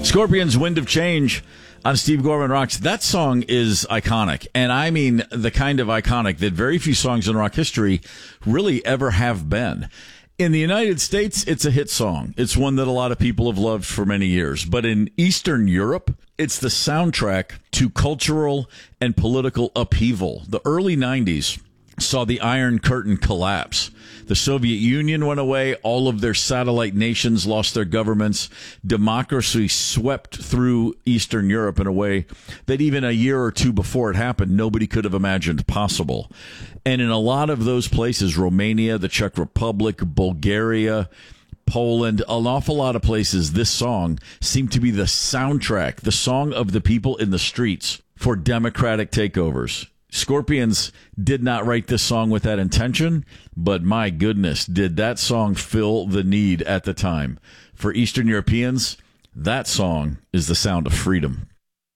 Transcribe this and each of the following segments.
Scorpions' Wind of Change on Steve Gorman Rocks. That song is iconic. And I mean the kind of iconic that very few songs in rock history really ever have been. In the United States, it's a hit song. It's one that a lot of people have loved for many years. But in Eastern Europe, it's the soundtrack to cultural and political upheaval. The early 90s saw the Iron Curtain collapse. The Soviet Union went away. All of their satellite nations lost their governments. Democracy swept through Eastern Europe in a way that even a year or two before it happened, nobody could have imagined possible. And in a lot of those places, Romania, the Czech Republic, Bulgaria, Poland, an awful lot of places, this song seemed to be the soundtrack, the song of the people in the streets for democratic takeovers. Scorpions did not write this song with that intention, but my goodness, did that song fill the need at the time. For Eastern Europeans, that song is the sound of freedom.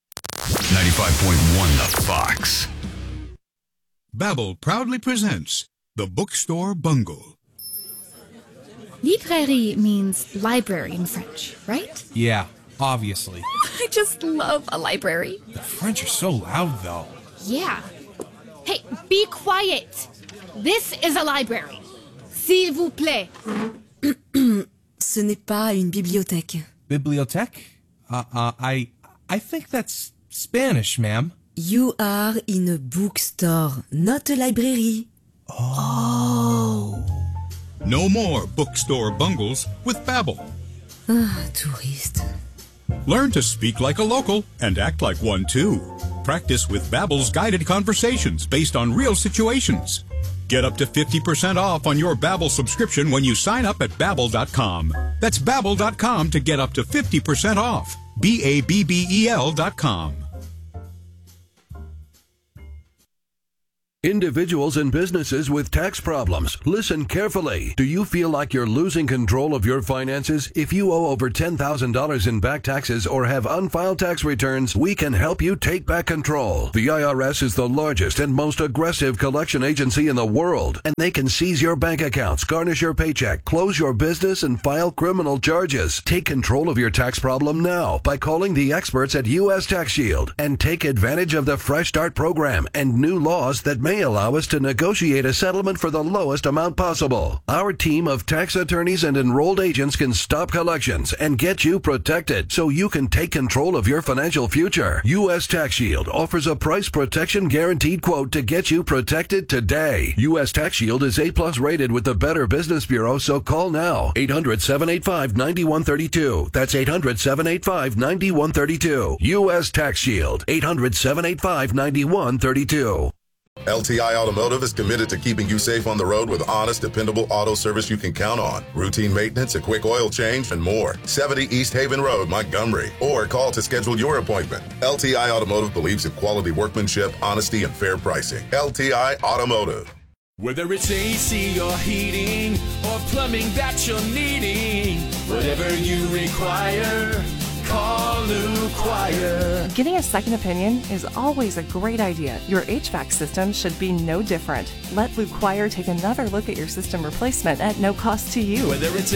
95.1 The Fox. Babbel proudly presents The Bookstore Bungle. Librairie means library in French, right? Yeah, obviously. I just love a library. The French are so loud, though. Yeah. Hey, be quiet. This is a library. S'il vous plaît. Ce n'est pas une bibliothèque. Bibliothèque? I think that's Spanish, ma'am. You are in a bookstore, not a library. Oh. No more bookstore bungles with Babbel. Ah, touriste. Learn to speak like a local and act like one too. Practice with Babbel's guided conversations based on real situations. Get up to 50% off on your Babbel subscription when you sign up at Babbel.com. That's Babbel.com to get up to 50% off. Babbel.com. Individuals and businesses with tax problems, listen carefully. Do you feel like you're losing control of your finances? If you owe over $10,000 in back taxes or have unfiled tax returns, we can help you take back control. The IRS is the largest and most aggressive collection agency in the world, and they can seize your bank accounts, garnish your paycheck, close your business, and file criminal charges. Take control of your tax problem now by calling the experts at U.S. Tax Shield and take advantage of the Fresh Start program and new laws that may allow us to negotiate a settlement for the lowest amount possible. Our team of tax attorneys and enrolled agents can stop collections and get you protected so you can take control of your financial future. U.S. Tax Shield offers a price protection guaranteed quote to get you protected today. U.S. Tax Shield is A+ rated with the Better Business Bureau, so call now. 800-785-9132. That's 800-785-9132. U.S. Tax Shield. 800-785-9132. LTI Automotive is committed to keeping you safe on the road with honest, dependable auto service you can count on. Routine maintenance, a quick oil change, and more. 70 East Haven Road, Montgomery. Or call to schedule your appointment. LTI Automotive believes in quality workmanship, honesty, and fair pricing. LTI Automotive. Whether it's AC or heating or plumbing that you're needing, whatever you require, call Lou Choir. Getting a second opinion is always a great idea. Your HVAC system should be no different. Let Lou Choir take another look at your system replacement at no cost to you. Whether it's